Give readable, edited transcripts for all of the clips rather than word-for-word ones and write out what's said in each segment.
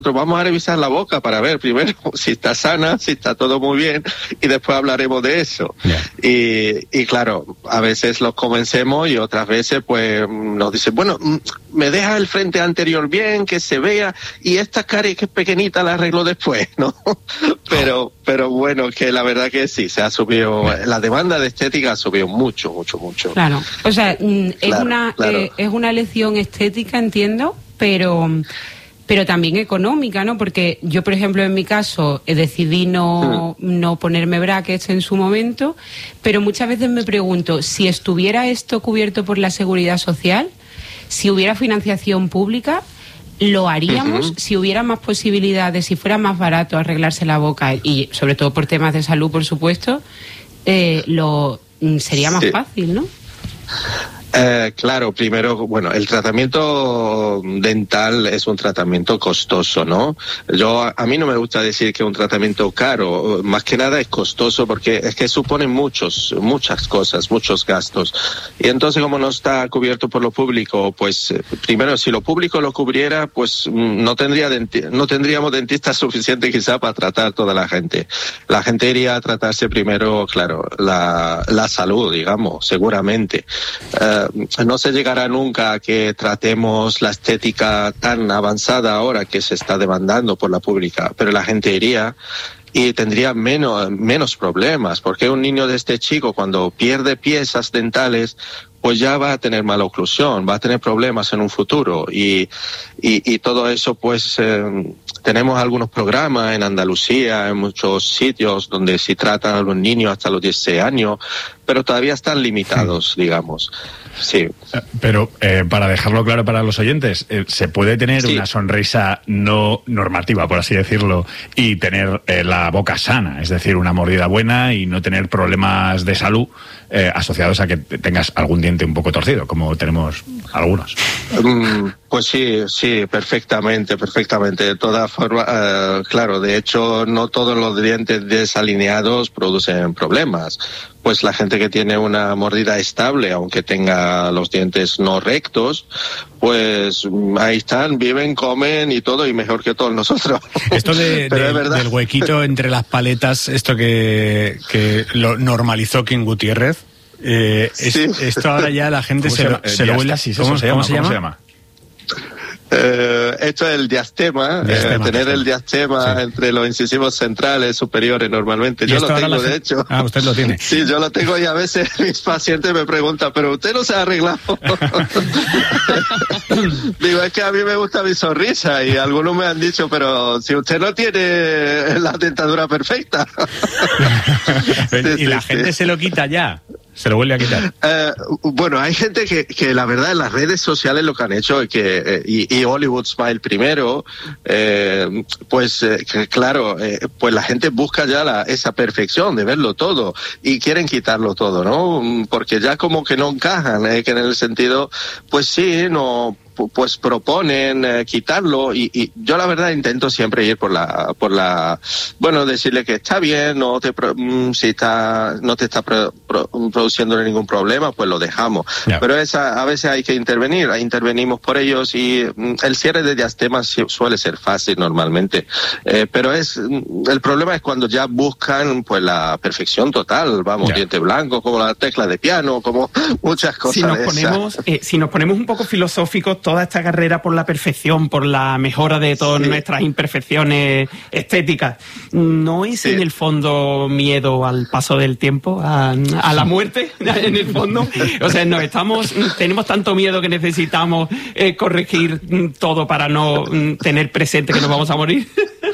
vamos a revisar la boca para ver primero si está sana, si está todo muy bien, y después hablaremos de eso. Yeah. Y claro, a veces los convencemos y otras veces pues nos dicen, bueno, me deja el frente anterior bien, que se vea, y esta carie que es pequeñita la arreglo después, ¿no? Pero bueno, que la verdad que sí, se ha subido, la demanda de estética ha subido mucho. Claro, o sea, es una lección estética, entiendo, pero también económica, ¿no? Porque yo, por ejemplo, en mi caso, decidí no ponerme brackets en su momento, pero muchas veces me pregunto, si estuviera esto cubierto por la Seguridad Social, si hubiera financiación pública, ¿lo haríamos? Si hubiera más posibilidades, si fuera más barato arreglarse la boca, y sobre todo por temas de salud, por supuesto, sería más fácil, ¿no? Claro, primero, bueno, el tratamiento dental es un tratamiento costoso, ¿no? A mí no me gusta decir que es un tratamiento caro, más que nada es costoso porque es que supone muchas cosas, muchos gastos. Y entonces, como no está cubierto por lo público, pues primero, si lo público lo cubriera, pues no tendríamos dentistas suficientes quizá para tratar toda la gente. La gente iría a tratarse primero, claro, la salud, digamos, seguramente. No se llegará nunca a que tratemos la estética tan avanzada ahora que se está demandando por la pública, pero la gente iría y tendría menos problemas, porque un niño de este chico cuando pierde piezas dentales pues ya va a tener mala oclusión, va a tener problemas en un futuro y todo eso pues tenemos algunos programas en Andalucía, en muchos sitios donde se tratan a los niños hasta los 16 años, pero todavía están limitados, digamos. Sí. Pero para dejarlo claro para los oyentes, se puede tener una sonrisa no normativa, por así decirlo, y tener la boca sana, es decir, una mordida buena y no tener problemas de salud asociados a que tengas algún diente un poco torcido, como tenemos algunos. Pues sí, perfectamente. De todas formas, claro, de hecho, no todos los dientes desalineados producen problemas. Pues la gente que tiene una mordida estable, aunque tenga los dientes no rectos, pues ahí están, viven, comen y todo, y mejor que todos nosotros. Esto del huequito entre las paletas, esto que lo normalizó King Gutiérrez, esto ahora ya la gente se lo huele así. ¿Cómo se llama? Esto es el diastema, tener el diastema entre los incisivos centrales superiores normalmente. Yo lo tengo, de hecho. Ah, usted lo tiene. Sí, yo lo tengo y a veces mis pacientes me preguntan, ¿pero usted no se ha arreglado? Digo, es que a mí me gusta mi sonrisa y algunos me han dicho, pero si usted no tiene la dentadura perfecta. Y la gente se lo quita ya. Se lo vuelve a quitar. Bueno, hay gente que la verdad en las redes sociales lo que han hecho es que, y Hollywood Smile primero, pues claro, pues la gente busca ya esa perfección de verlo todo y quieren quitarlo todo, ¿no? Porque ya como que no encajan, que en el sentido, pues sí, no, pues proponen quitarlo y yo la verdad intento siempre ir por la bueno, decirle que está bien, no te está produciendo ningún problema, pues lo dejamos. Yeah. Pero a veces hay que intervenimos por ellos y el cierre de diastema suele ser fácil normalmente, pero el problema es cuando ya buscan pues la perfección total, vamos, yeah, diente blanco, como la tecla de piano, como muchas cosas. Si nos ponemos un poco filosóficos, toda esta carrera por la perfección, por la mejora de todas nuestras imperfecciones estéticas, ¿no es en el fondo miedo al paso del tiempo, a la muerte, en el fondo? O sea, tenemos tanto miedo que necesitamos corregir todo para no tener presente que nos vamos a morir.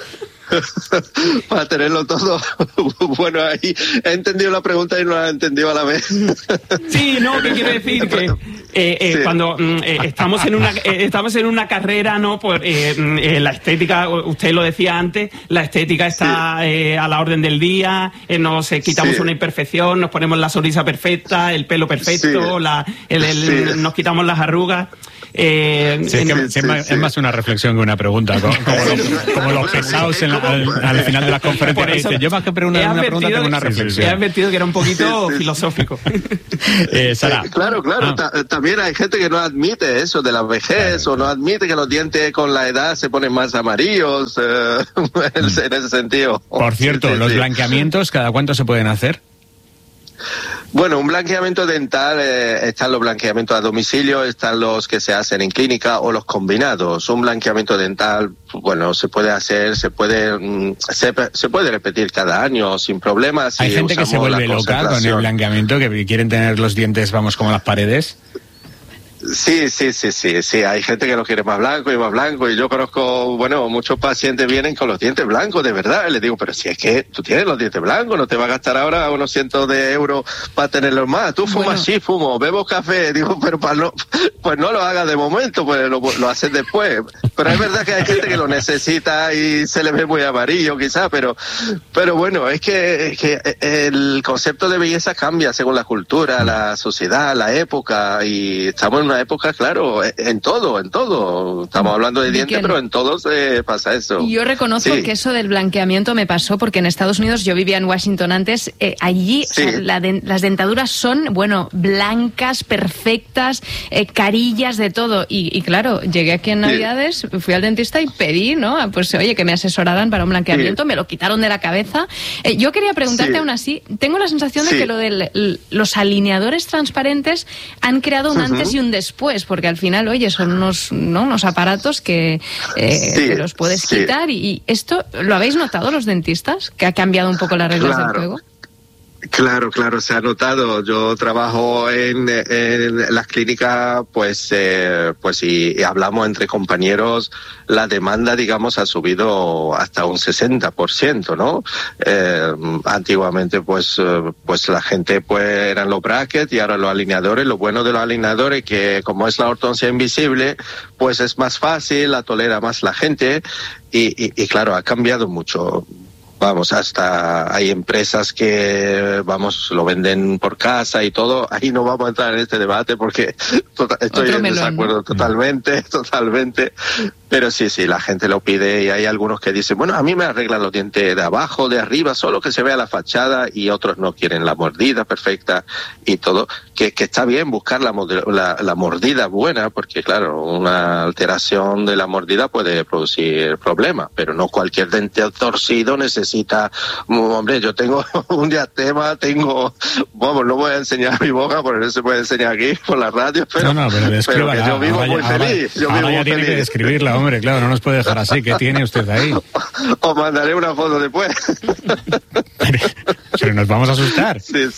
Para tenerlo todo. Bueno, ahí he entendido la pregunta y no la he entendido a la vez. Sí, no, ¿qué quiere decir? Que cuando estamos en una carrera, ¿no? Pues la estética, usted lo decía antes, la estética está a la orden del día, nos quitamos una imperfección, nos ponemos la sonrisa perfecta, el pelo perfecto, nos quitamos las arrugas. Es más una reflexión que una pregunta, como los pesados al final de las conferencias. Yo más que una pregunta tengo una reflexión. He advertido que era un poquito filosófico. Sara. Claro. También hay gente que no admite eso de la vejez, o no admite que los dientes con la edad se ponen más amarillos, en ese sentido. Por cierto, los blanqueamientos, ¿cada cuánto se pueden hacer? Bueno, un blanqueamiento dental, están los blanqueamientos a domicilio, están los que se hacen en clínica o los combinados. Un blanqueamiento dental, bueno, se puede hacer, se puede repetir cada año sin problemas. Hay gente que se vuelve loca con el blanqueamiento, que quieren tener los dientes, vamos, como las paredes. Sí, hay gente que lo quiere más blanco, y yo conozco, bueno, muchos pacientes vienen con los dientes blancos, de verdad, y les digo, pero si es que tú tienes los dientes blancos, no te vas a gastar ahora unos cientos de euros para tenerlos más, tú fumas, sí, fumo, bebo café, digo, pero pues no lo hagas de momento, pues lo haces después, pero es verdad que hay gente que lo necesita y se le ve muy amarillo quizás, pero bueno, es que el concepto de belleza cambia según la cultura, la sociedad, la época, y estamos en una época, claro, en todo. Estamos hablando de dientes, pero en todo se pasa eso. Yo reconozco que eso del blanqueamiento me pasó porque en Estados Unidos, yo vivía en Washington antes, allí o sea, las dentaduras son, bueno, blancas, perfectas, carillas, de todo. Y claro, llegué aquí en Navidades, fui al dentista y pedí, ¿no? Pues oye, que me asesoraran para un blanqueamiento, me lo quitaron de la cabeza. Yo quería preguntarte aún así, tengo la sensación de que lo de los alineadores transparentes han creado un antes y un después, porque al final, oye, son unos aparatos que los puedes quitar, y esto, ¿lo habéis notado los dentistas? ¿Que ha cambiado un poco las reglas del juego? Claro, se ha notado. Yo trabajo en las clínicas, pues y hablamos entre compañeros, la demanda, digamos, ha subido hasta un 60%, ¿no? Antiguamente, pues la gente, pues eran los brackets y ahora los alineadores. Lo bueno de los alineadores que, como es la ortodoncia invisible, pues es más fácil, la tolera más la gente y claro, ha cambiado mucho. Vamos, hasta hay empresas que, vamos, lo venden por casa y todo. Ahí no vamos a entrar en este debate porque estoy en desacuerdo totalmente. Pero sí, la gente lo pide y hay algunos que dicen, bueno, a mí me arreglan los dientes de abajo, de arriba, solo que se vea la fachada, y otros no quieren la mordida perfecta y todo. Que está bien buscar la mordida buena, porque claro, una alteración de la mordida puede producir problemas, pero no cualquier diente torcido necesita, hombre, yo tengo un diastema, vamos, no voy a enseñar mi boca porque no se puede enseñar aquí por la radio, pero que yo vivo muy feliz. Ahora tiene que describirla, hombre, claro, no nos puede dejar así. ¿Qué tiene usted ahí? Os mandaré una foto después. Pero nos vamos a asustar. Sí.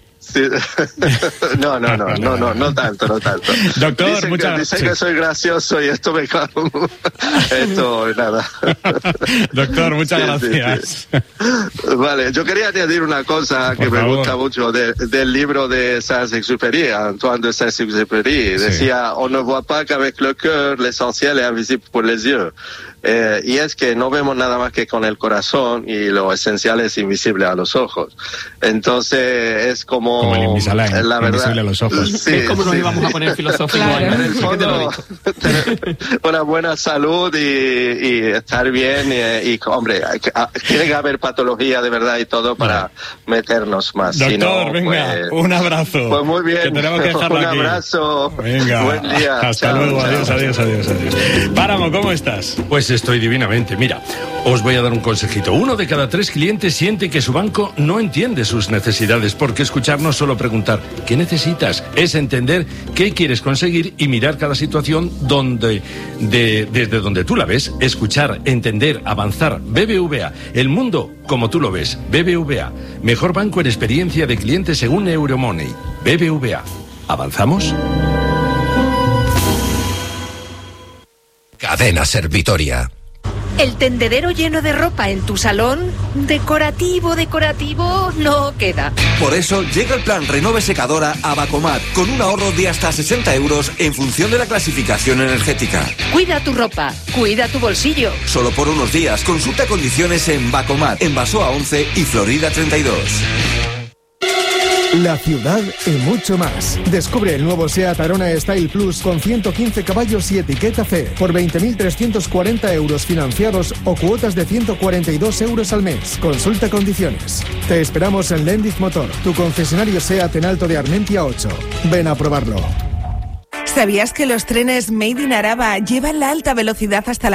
No tanto. Doctor, dicen que soy gracioso y esto me cago. Esto, nada. Doctor, muchas gracias. Vale, yo quería añadir una cosa que me gusta mucho del libro de Saint-Exupéry, Antoine de Saint-Exupéry. Decía, on ne voit pas qu'avec le cœur, l'essentiel est invisible pour les yeux. Y es que no vemos nada más que con el corazón y lo esencial es invisible a los ojos. Entonces es como el Invisalign, la verdad, invisible a los ojos. Es como nos íbamos a poner filosóficos. En el fondo, una buena salud y estar bien y hombre, tiene que haber patología de verdad y todo para meternos más. Doctor, si no, venga, un abrazo. Pues muy bien. Que tenemos que dejarlo un aquí. Abrazo. Venga. Buen día. Hasta luego. Adiós. Páramo, ¿cómo estás? Pues estoy divinamente. Mira, os voy a dar un consejito. 1 de cada 3 clientes siente que su banco no entiende sus necesidades, porque escuchar no es solo preguntar ¿qué necesitas? Es entender qué quieres conseguir y mirar cada situación desde donde tú la ves. Escuchar, entender, avanzar. BBVA, el mundo como tú lo ves. BBVA, mejor banco en experiencia de cliente según Euromoney. BBVA, ¿avanzamos? Cadena Ser Vitoria. El tendedero lleno de ropa en tu salón, decorativo, no queda. Por eso llega el plan Renove Secadora a Bacomat, con un ahorro de hasta 60 euros en función de la clasificación energética. Cuida tu ropa, cuida tu bolsillo. Solo por unos días, consulta condiciones en Bacomat, en Basoa 11 y Florida 32. la ciudad y mucho más. Descubre el nuevo SEAT Arona Style Plus con 115 caballos y etiqueta C por 20.340 euros financiados o cuotas de 142 euros al mes. Consulta condiciones. Te esperamos en Lendiz Motor, tu concesionario SEAT en Alto de Armentia 8. Ven a probarlo. ¿Sabías que los trenes Made in Araba llevan la alta velocidad hasta la